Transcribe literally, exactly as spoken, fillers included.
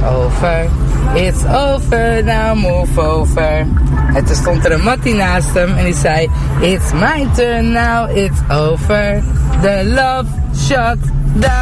over. It's over, now move over. En toen stond er een mattie naast hem en die zei, it's my turn now, it's over. The love shot down.